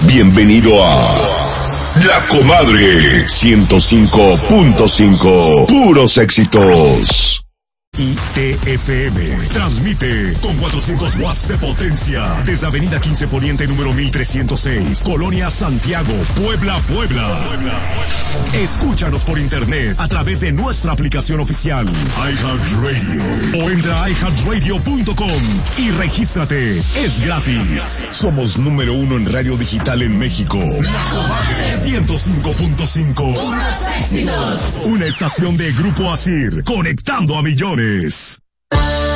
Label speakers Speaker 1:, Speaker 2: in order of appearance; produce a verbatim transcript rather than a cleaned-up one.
Speaker 1: Bienvenido a La Comadre ciento cinco punto cinco. Puros éxitos.
Speaker 2: I T F M transmite con cuatrocientos watts de potencia desde Avenida quince Poniente número mil trescientos seis, Colonia Santiago, Puebla, Puebla. Escúchanos por internet a través de nuestra aplicación oficial iHeartRadio o entra a i heart radio punto com y regístrate, es gratis. Somos número uno en radio digital en México. La Comadre ciento cinco punto cinco. Unos éxitos. Una estación de Grupo Asir, conectando a millones.